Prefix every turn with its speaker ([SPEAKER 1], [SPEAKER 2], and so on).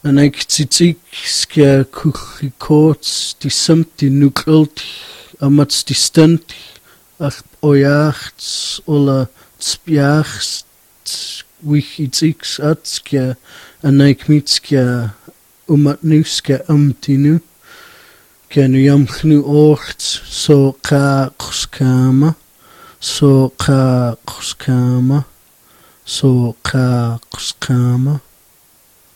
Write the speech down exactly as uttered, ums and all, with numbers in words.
[SPEAKER 1] Anaktitik ska kuchikots die samt die nukkelt amats die stunt ach ojachts ola spjachts wichitix atska anakmitska umatnuska amtinu kanu yamkhnu ocht so ka kuskama so ka kuskama so ka kuskama